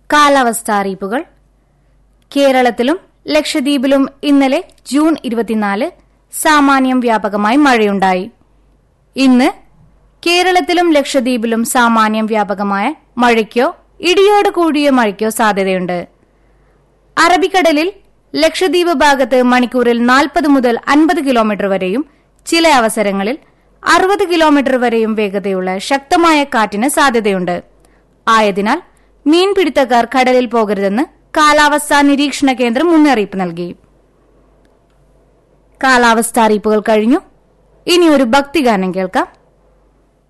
കാലാവസ്ഥാ അറിയിപ്പുകൾ. കേരളത്തിലും ലക്ഷദ്വീപിലും ഇന്നലെ ജൂൺ 24 സാമാന്യം വ്യാപകമായി മഴയുണ്ടായി. ഇന്ന് കേരളത്തിലും ലക്ഷദ്വീപിലും സാമാന്യം വ്യാപകമായ മഴയ്ക്കോ ഇടിയോട് കൂടിയ മഴയ്ക്കോ സാധ്യതയുണ്ട്. അറബിക്കടലിൽ ലക്ഷദ്വീപ് ഭാഗത്ത് മണിക്കൂറിൽ 40 മുതൽ 50 കിലോമീറ്റർ വരെയും ചില അവസരങ്ങളിൽ 60 കിലോമീറ്റർ വരെയും വേഗതയുള്ള ശക്തമായ കാറ്റിന് സാധ്യതയുണ്ട്. ആയതിനാൽ മീൻപിടുത്തക്കാർ കടലിൽ പോകരുതെന്ന് കാലാവസ്ഥാ നിരീക്ഷണ കേന്ദ്രം മുന്നറിയിപ്പ് നൽകി. കാലാവസ്ഥാ അറിയിപ്പുകൾ കഴിഞ്ഞു. ഇനി ഒരു ഭക്തിഗാനം കേൾക്കാം.